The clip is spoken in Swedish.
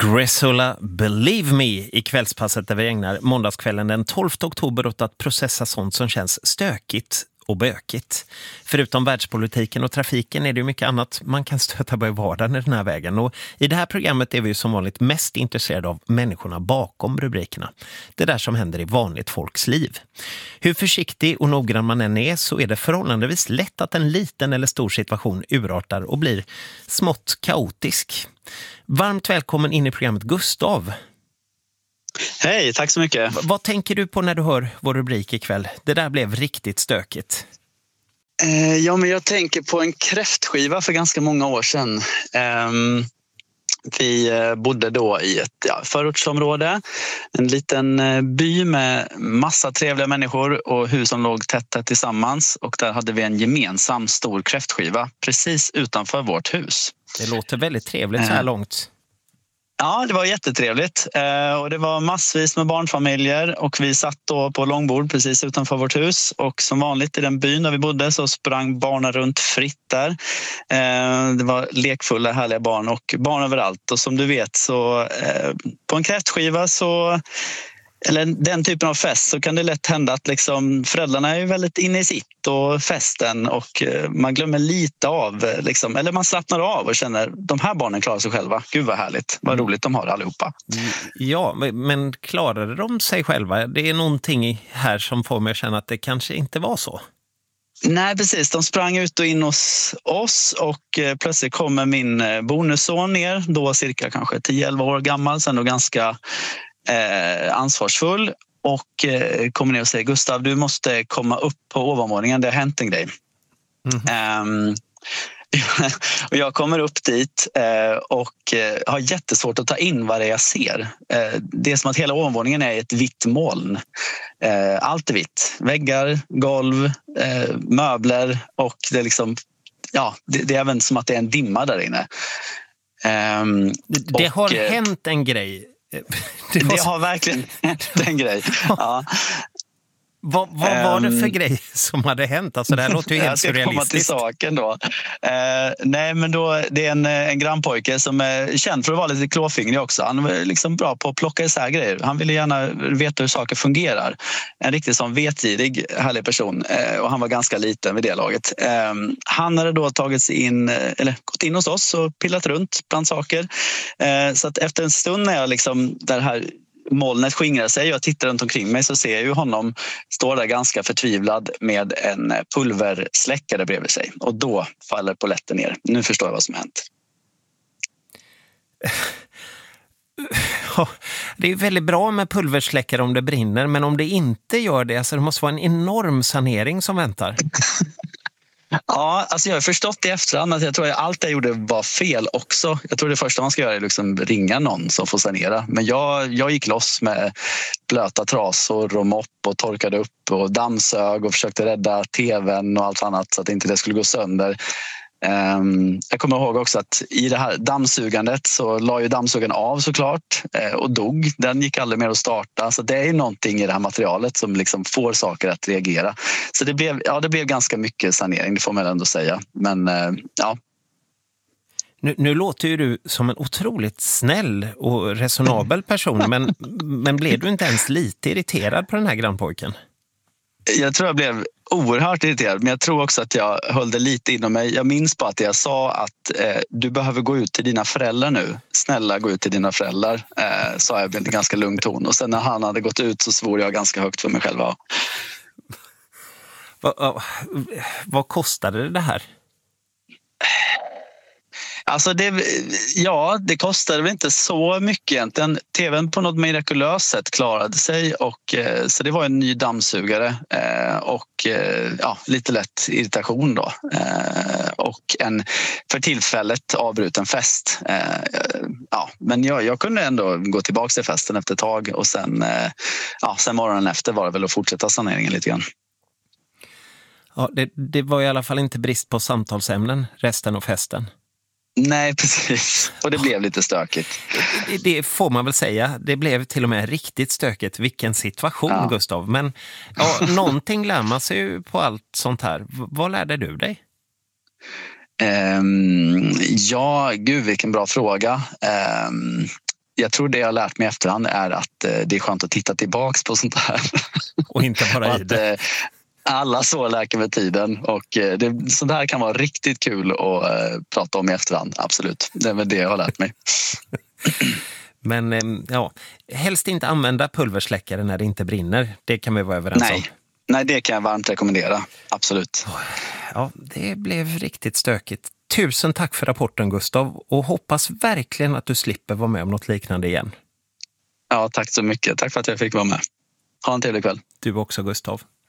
Gresula, Believe Me i kvällspasset där vi ägnar måndagskvällen den 12 oktober åt att processa sånt som känns stökigt och bökigt. Förutom världspolitiken och trafiken är det ju mycket annat man kan stöta på i vardagen i den här vägen. Och i det här programmet är vi ju som vanligt mest intresserade av människorna bakom rubrikerna. Det där som händer i vanligt folks liv. Hur försiktig och noggrann man än är så är det förhållandevis lätt att en liten eller stor situation urartar och blir smått kaotisk. Varmt välkommen in i programmet Gustav. Hej, tack så mycket. Vad tänker du på när du hör vår rubrik ikväll? Det där blev riktigt stökigt. Ja, men jag tänker på en kräftskiva för ganska många år sedan. Vi bodde då i ett förortsområde, en liten by med massa trevliga människor och hus som låg tätt tillsammans. Och där hade vi en gemensam stor kräftskiva precis utanför vårt hus. Det låter väldigt trevligt så här långt. Ja, det var jättetrevligt och det var massvis med barnfamiljer och vi satt då på långbord precis utanför vårt hus och som vanligt i den byn där vi bodde så sprang barnen runt fritt där. Det var lekfulla, härliga barn och barn överallt och som du vet så på en kräftskiva så eller den typen av fest så kan det lätt hända att liksom föräldrarna är väldigt inne i sitt och festen och man glömmer lite av liksom, eller man slappnar av och känner de här barnen klarar sig själva. Gud vad härligt, vad roligt de har allihopa. Ja, men klarade de sig själva? Det är någonting här som får mig att känna att det kanske inte var så. Nej, precis. De sprang ut och in hos oss och plötsligt kommer min bonusson ner, då cirka kanske 10-11 år gammal, sen då ganska ansvarsfull och kommer ner och säger Gustav, du måste komma upp på ovanvåningen, det har hänt en grej. Och jag kommer upp dit och har jättesvårt att ta in vad det är jag ser. Det är som att hela ovanvåningen är ett vitt moln. Allt är vitt. Väggar, golv, möbler och det är liksom, ja, det är även som att det är en dimma där inne. Det har hänt en grej. Det har verkligen hänt en grej. Ja. Vad var det för grej som hade hänt? Alltså det här låter ju helt surrealistiskt. Jag ska komma till saken då. Nej, men då det är en grannpojke som är känd för att vara lite klåfingrig också. Han är liksom bra på att plocka isär grejer. Han ville gärna veta hur saker fungerar. En riktigt sån vetgirig, härlig person. Och han var ganska liten vid det laget. Han hade då tagit sig in, eller gått in hos oss och pillat runt bland saker. Så att efter en stund när jag liksom, där här molnet skingrar sig och jag tittar runt omkring mig så ser jag ju honom stå där ganska förtvivlad med en pulversläckare bredvid sig. Och då faller polletten ner. Nu förstår jag vad som hänt. Det är väldigt bra med pulversläckare om det brinner, men om det inte gör det så det måste vara en enorm sanering som väntar. Ja, alltså jag har förstått i efterhand att jag tror att allt jag gjorde var fel också. Jag tror det första man ska göra är liksom ringa någon som får sanera. Men jag gick loss med blöta trasor och mopp och torkade upp och dammsög och försökte rädda tvn och allt annat så att inte det skulle gå sönder. Jag kommer ihåg också att i det här dammsugandet så la ju dammsugaren av såklart och dog. Den gick aldrig mer att starta. Så det är ju någonting i det här materialet som liksom får saker att reagera. Så det blev ganska mycket sanering, det får man ändå säga. Men ja. Nu låter ju du som en otroligt snäll och resonabel person, men blev du inte ens lite irriterad på den här grannpojken? Jag tror jag blev oerhört irriterad, men jag tror också att jag höll det lite inom mig. Jag minns bara att jag sa att du behöver gå ut till dina föräldrar nu. Snälla, gå ut till dina föräldrar, sa jag med en ganska lugn ton. Och sen när han hade gått ut så svor jag ganska högt för mig själv. Vad kostade det här? Alltså det kostade väl inte så mycket egentligen. TVn på något mirakulöst sätt klarade sig och så det var en ny dammsugare och lite lätt irritation då och en för tillfället avbruten fest. Men jag kunde ändå gå tillbaka till festen efter ett tag och sen morgonen efter var det väl att fortsätta saneringen lite grann. Ja, det var i alla fall inte brist på samtalsämnen resten av festen. Nej, precis. Och det blev lite stökigt. Det får man väl säga. Det blev till och med riktigt stökigt. Vilken situation, Gustav. Men någonting lär man sig ju på allt sånt här. Vad lärde du dig? Gud vilken bra fråga. jag tror det jag har lärt mig i efterhand är att det är skönt att titta tillbaks på sånt här. Och inte bara i det. Alla sår läker med tiden, och sånt här kan vara riktigt kul att prata om i efterhand, absolut. Det är väl det jag har lärt mig. Men ja, helst inte använda pulversläckare när det inte brinner. Det kan vi vara överens om. Nej, det kan jag varmt rekommendera, absolut. Ja, det blev riktigt stökigt. Tusen tack för rapporten, Gustav, och hoppas verkligen att du slipper vara med om något liknande igen. Ja, tack så mycket. Tack för att jag fick vara med. Ha en trevlig kväll. Du också, Gustav.